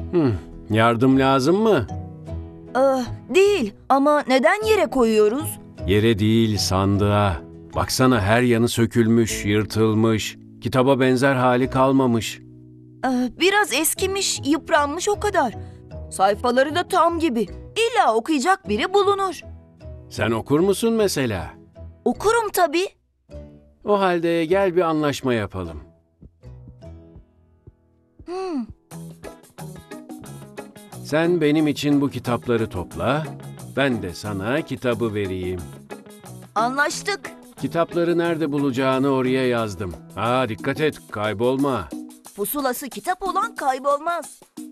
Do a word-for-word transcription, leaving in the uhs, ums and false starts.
Hmm, yardım lazım mı? Ee, değil ama neden yere koyuyoruz? Yere değil, sandığa. Baksana, her yanı sökülmüş, yırtılmış. Kitaba benzer hali kalmamış. Ee, biraz eskimiş, yıpranmış o kadar. Sayfaları da tam gibi. İlla okuyacak biri bulunur. Sen okur musun mesela? Okurum tabii. O halde gel bir anlaşma yapalım. Hmm, Sen benim için bu kitapları topla, ben de sana kitabı vereyim. anlaştık. Kitapları nerede bulacağını oraya yazdım. Ha, dikkat et, kaybolma. Pusulası kitap olan kaybolmaz.